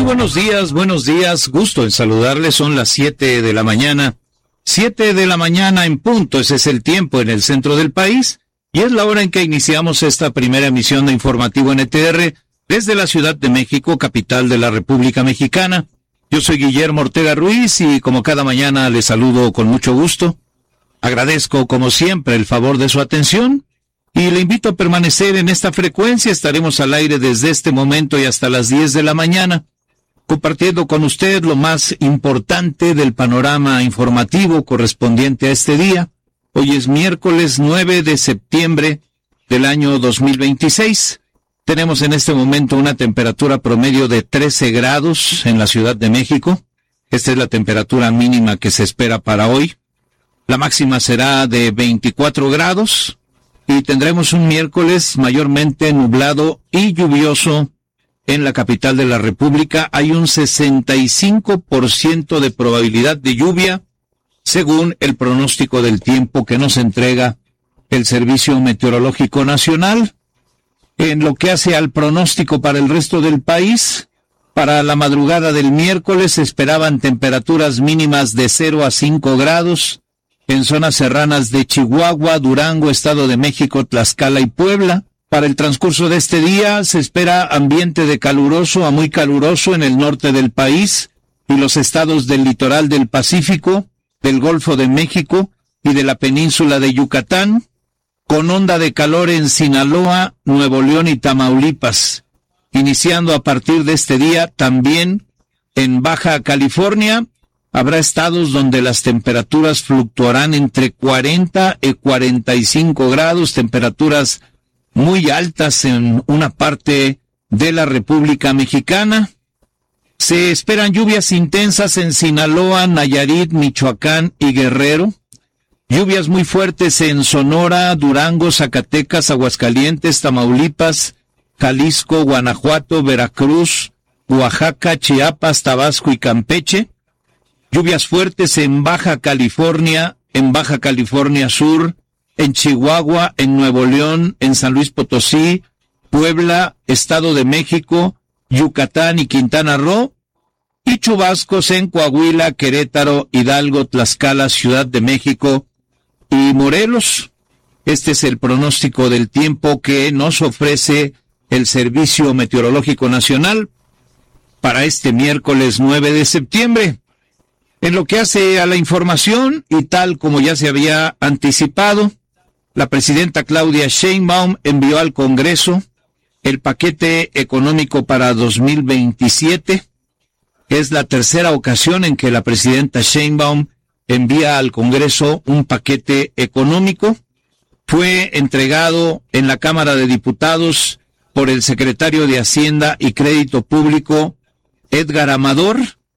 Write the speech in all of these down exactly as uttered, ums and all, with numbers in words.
buenos días, buenos días, gusto en saludarles, son las siete de la mañana, siete de la mañana en punto, ese es el tiempo en el centro del país, y es la hora en que iniciamos esta primera emisión de Informativo N T R desde la Ciudad de México, capital de la República Mexicana. Yo soy Guillermo Ortega Ruiz y como cada mañana les saludo con mucho gusto. Agradezco como siempre el favor de su atención y le invito a permanecer en esta frecuencia. Estaremos al aire desde este momento y hasta las diez de la mañana, compartiendo con usted lo más importante del panorama informativo correspondiente a este día. Hoy es miércoles nueve de septiembre del año dos mil veintiséis. Tenemos en este momento una temperatura promedio de trece grados en la Ciudad de México. Esta es la temperatura mínima que se espera para hoy. La máxima será de veinticuatro grados y tendremos un miércoles mayormente nublado y lluvioso en la capital de la República. Hay un sesenta y cinco por ciento de probabilidad de lluvia, según el pronóstico del tiempo que nos entrega el Servicio Meteorológico Nacional. En lo que hace al pronóstico para el resto del país, para la madrugada del miércoles se esperaban temperaturas mínimas de cero a cinco grados en zonas serranas de Chihuahua, Durango, Estado de México, Tlaxcala y Puebla. Para el transcurso de este día se espera ambiente de caluroso a muy caluroso en el norte del país y los estados del litoral del Pacífico, del Golfo de México y de la península de Yucatán, con onda de calor en Sinaloa, Nuevo León y Tamaulipas, iniciando a partir de este día también en Baja California. Habrá estados donde las temperaturas fluctuarán entre cuarenta y cuarenta y cinco grados, temperaturas muy altas en una parte de la República Mexicana. Se esperan lluvias intensas en Sinaloa, Nayarit, Michoacán y Guerrero. Lluvias muy fuertes en Sonora, Durango, Zacatecas, Aguascalientes, Tamaulipas, Jalisco, Guanajuato, Veracruz, Oaxaca, Chiapas, Tabasco y Campeche. Lluvias fuertes en Baja California, en Baja California Sur, en Chihuahua, en Nuevo León, en San Luis Potosí, Puebla, Estado de México, Yucatán y Quintana Roo. Y chubascos en Coahuila, Querétaro, Hidalgo, Tlaxcala, Ciudad de México y Morelos. Este es el pronóstico del tiempo que nos ofrece el Servicio Meteorológico Nacional para este miércoles nueve de septiembre. En lo que hace a la información, y tal como ya se había anticipado, la presidenta Claudia Sheinbaum envió al Congreso el paquete económico para dos mil veintisiete. Es la tercera ocasión en que la presidenta Sheinbaum envía al Congreso un paquete económico. Fue entregado en la Cámara de Diputados por el secretario de Hacienda y Crédito Público, Edgar Amador,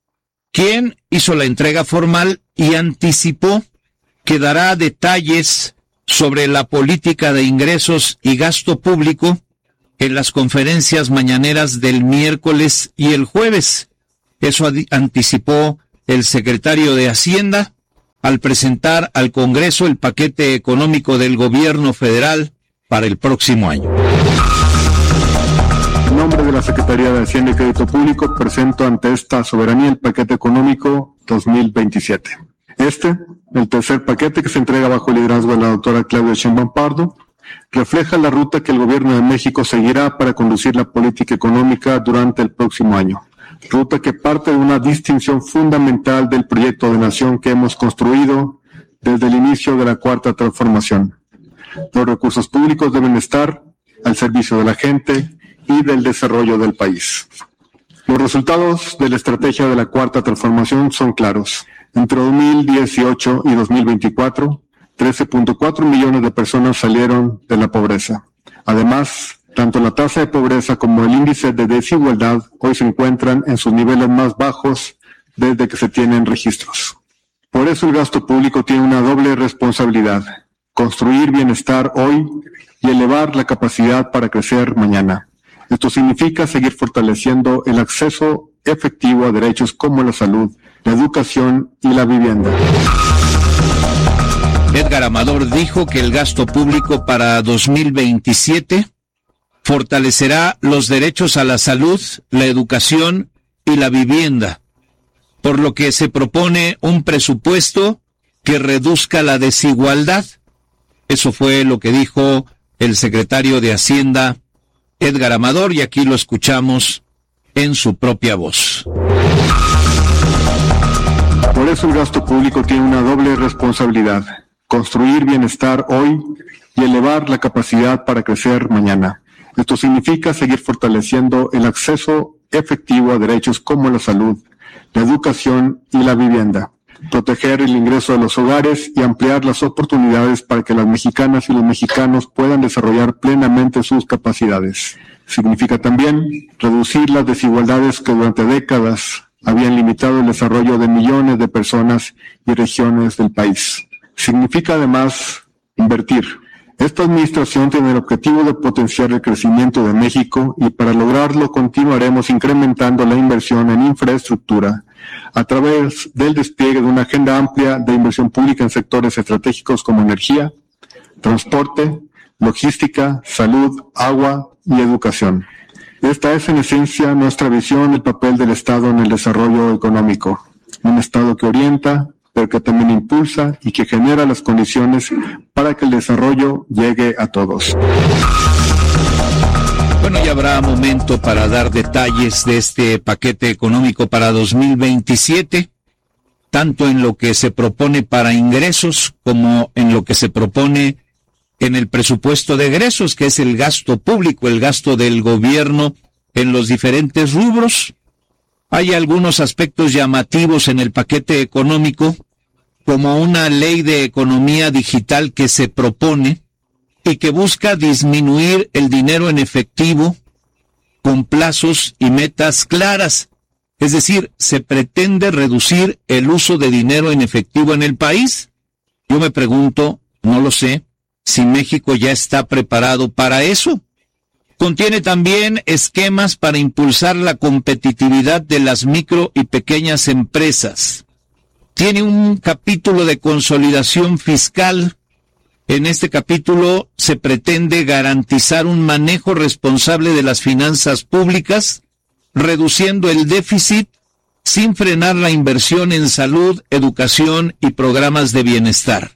quien hizo la entrega formal y anticipó que dará detalles sobre la política de ingresos y gasto público en las conferencias mañaneras del miércoles y el jueves. Eso anticipó el secretario de Hacienda al presentar al Congreso el paquete económico del gobierno federal para el próximo año. En nombre de la Secretaría de Hacienda y Crédito Público, presento ante esta soberanía el paquete económico dos mil veintisiete. Este, el tercer paquete que se entrega bajo el liderazgo de la doctora Claudia Sheinbaum Pardo, refleja la ruta que el gobierno de México seguirá para conducir la política económica durante el próximo año. Ruta que parte de una distinción fundamental del proyecto de nación que hemos construido desde el inicio de la Cuarta Transformación. Los recursos públicos deben estar al servicio de la gente y del desarrollo del país. Los resultados de la estrategia de la Cuarta Transformación son claros. Entre dos mil dieciocho y dos mil veinticuatro, trece punto cuatro millones de personas salieron de la pobreza. Además, tanto la tasa de pobreza como el índice de desigualdad hoy se encuentran en sus niveles más bajos desde que se tienen registros. Por eso el gasto público tiene una doble responsabilidad: construir bienestar hoy y elevar la capacidad para crecer mañana. Esto significa seguir fortaleciendo el acceso efectivo a derechos como la salud, la educación y la vivienda. Edgar Amador dijo que el gasto público para dos mil veintisiete fortalecerá los derechos a la salud, la educación y la vivienda, por lo que se propone un presupuesto que reduzca la desigualdad. Eso fue lo que dijo el secretario de Hacienda, Edgar Amador, y aquí lo escuchamos en su propia voz. Por eso el gasto público tiene una doble responsabilidad: construir bienestar hoy y elevar la capacidad para crecer mañana. Esto significa seguir fortaleciendo el acceso efectivo a derechos como la salud, la educación y la vivienda, proteger el ingreso de los hogares y ampliar las oportunidades para que las mexicanas y los mexicanos puedan desarrollar plenamente sus capacidades. Significa también reducir las desigualdades que durante décadas habían limitado el desarrollo de millones de personas y regiones del país. Significa además invertir. Esta administración tiene el objetivo de potenciar el crecimiento de México y para lograrlo continuaremos incrementando la inversión en infraestructura a través del despliegue de una agenda amplia de inversión pública en sectores estratégicos como energía, transporte, logística, salud, agua y educación. Esta es en esencia nuestra visión del papel del Estado en el desarrollo económico. Un Estado que orienta, pero que también impulsa y que genera las condiciones para que el desarrollo llegue a todos. Bueno, ya habrá momento para dar detalles de este paquete económico para dos mil veintisiete, tanto en lo que se propone para ingresos como en lo que se propone en el presupuesto de egresos, que es el gasto público, el gasto del gobierno en los diferentes rubros. Hay algunos aspectos llamativos en el paquete económico, como una ley de economía digital que se propone y que busca disminuir el dinero en efectivo con plazos y metas claras. Es decir, se pretende reducir el uso de dinero en efectivo en el país. Yo me pregunto, no lo sé, si México ya está preparado para eso. Contiene también esquemas para impulsar la competitividad de las micro y pequeñas empresas. Tiene un capítulo de consolidación fiscal. En este capítulo se pretende garantizar un manejo responsable de las finanzas públicas, reduciendo el déficit sin frenar la inversión en salud, educación y programas de bienestar.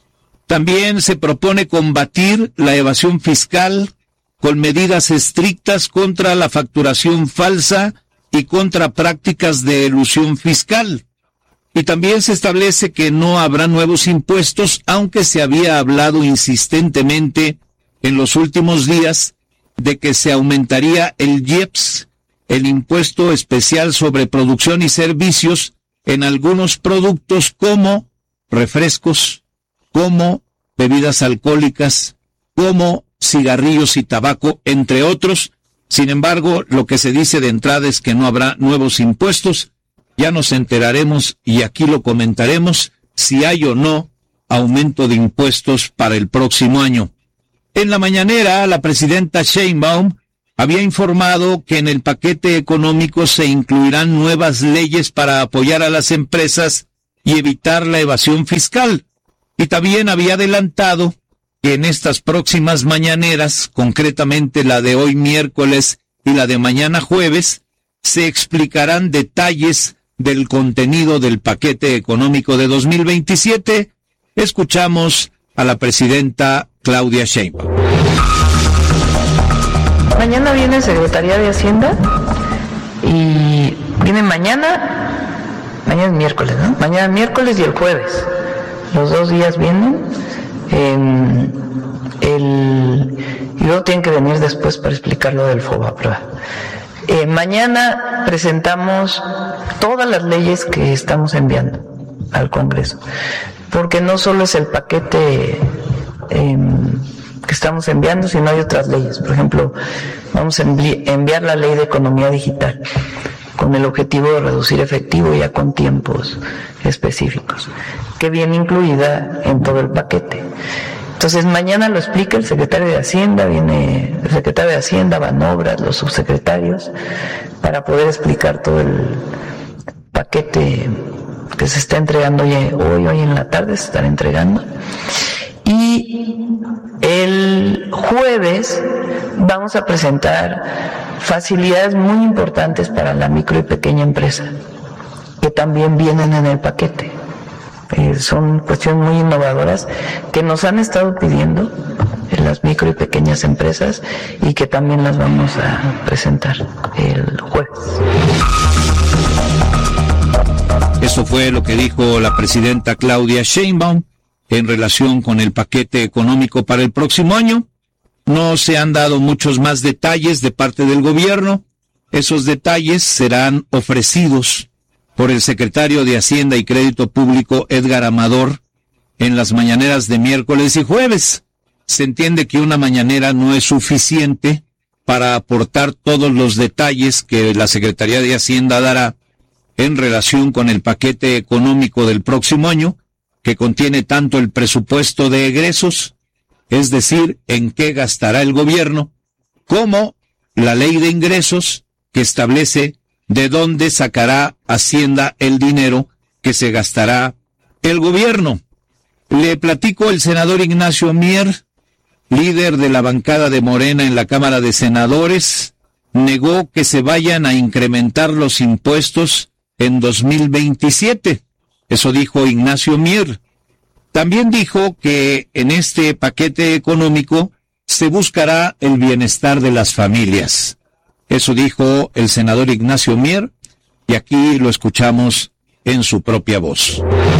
También se propone combatir la evasión fiscal con medidas estrictas contra la facturación falsa y contra prácticas de elusión fiscal. Y también se establece que no habrá nuevos impuestos, aunque se había hablado insistentemente en los últimos días de que se aumentaría el I E P S, el impuesto especial sobre producción y servicios, en algunos productos como refrescos, como bebidas alcohólicas, como cigarrillos y tabaco, entre otros. Sin embargo, lo que se dice de entrada es que no habrá nuevos impuestos. Ya nos enteraremos y aquí lo comentaremos si hay o no aumento de impuestos para el próximo año. En la mañanera, la presidenta Sheinbaum había informado que en el paquete económico se incluirán nuevas leyes para apoyar a las empresas y evitar la evasión fiscal. Y también había adelantado que en estas próximas mañaneras, concretamente la de hoy miércoles y la de mañana jueves, se explicarán detalles del contenido del paquete económico de dos mil veintisiete. Escuchamos a la presidenta Claudia Sheinbaum. Mañana viene Secretaría de Hacienda y viene mañana, mañana es miércoles, ¿no? Mañana miércoles y el jueves. Los dos días vienen. Eh, el, y luego tienen que venir después para explicar lo del FOBAPROA. Eh, mañana presentamos todas las leyes que estamos enviando al Congreso, porque no solo es el paquete eh, que estamos enviando, sino hay otras leyes. Por ejemplo, vamos a envi- enviar la ley de economía digital con el objetivo de reducir efectivo ya con tiempos específicos, que viene incluida en todo el paquete. Entonces mañana lo explica el secretario de Hacienda, viene el secretario de Hacienda, Banobras, los subsecretarios, para poder explicar todo el paquete que se está entregando hoy, hoy, hoy en la tarde, se estará entregando. Y el jueves vamos a presentar facilidades muy importantes para la micro y pequeña empresa, que también vienen en el paquete. Eh, son cuestiones muy innovadoras que nos han estado pidiendo en las micro y pequeñas empresas y que también las vamos a presentar el jueves. Eso fue lo que dijo la presidenta Claudia Sheinbaum en relación con el paquete económico para el próximo año. No se han dado muchos más detalles de parte del gobierno. Esos detalles serán ofrecidos por el secretario de Hacienda y Crédito Público, Edgar Amador, en las mañaneras de miércoles y jueves. Se entiende que una mañanera no es suficiente para aportar todos los detalles que la Secretaría de Hacienda dará en relación con el paquete económico del próximo año, que contiene tanto el presupuesto de egresos, es decir, en qué gastará el gobierno, como la ley de ingresos, que establece de dónde sacará Hacienda el dinero que se gastará el gobierno. Le platico, el senador Ignacio Mier, líder de la bancada de Morena en la Cámara de Senadores, negó que se vayan a incrementar los impuestos en dos mil veintisiete. Eso dijo Ignacio Mier. También dijo que en este paquete económico se buscará el bienestar de las familias. Eso dijo el senador Ignacio Mier, y aquí lo escuchamos en su propia voz.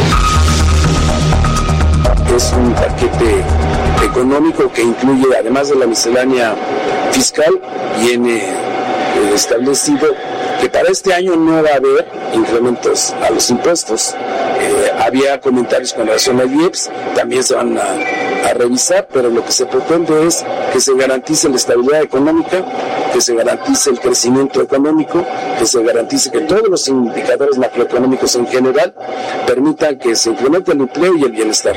Es un paquete económico que incluye, además de la miscelánea fiscal, viene establecido que para este año no va a haber incrementos a los impuestos. Eh, había comentarios con relación al I E P S, también se van a, a revisar, pero lo que se pretende es que se garantice la estabilidad económica, que se garantice el crecimiento económico, que se garantice que todos los indicadores macroeconómicos en general permitan que se incremente el empleo y el bienestar.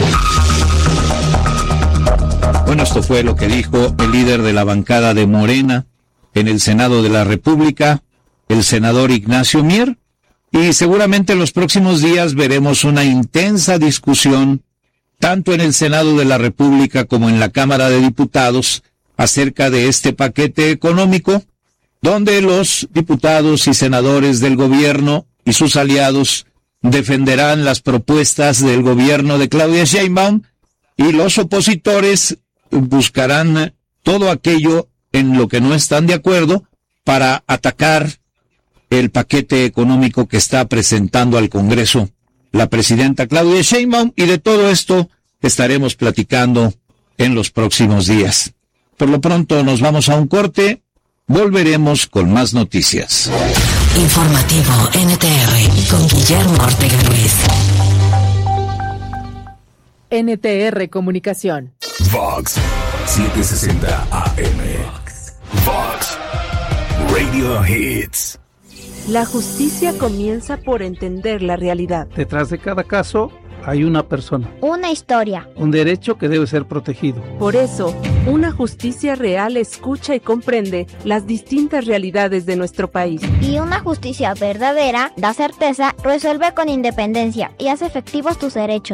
Bueno, esto fue lo que dijo el líder de la bancada de Morena en el Senado de la República, el senador Ignacio Mier, y seguramente en los próximos días veremos una intensa discusión, tanto en el Senado de la República como en la Cámara de Diputados, acerca de este paquete económico, donde los diputados y senadores del gobierno y sus aliados defenderán las propuestas del gobierno de Claudia Sheinbaum, y los opositores buscarán todo aquello en lo que no están de acuerdo para atacar el paquete económico que está presentando al Congreso la presidenta Claudia Sheinbaum, y de todo esto estaremos platicando en los próximos días. Por lo pronto nos vamos a un corte, volveremos con más noticias. Informativo N T R con Guillermo Ortega Ruiz. N T R Comunicación. Vox setecientos sesenta A M. Vox Radio Hits. La justicia comienza por entender la realidad. Detrás de cada caso hay una persona. Una historia. Un derecho que debe ser protegido. Por eso, una justicia real escucha y comprende las distintas realidades de nuestro país. Y una justicia verdadera da certeza, resuelve con independencia y hace efectivos tus derechos.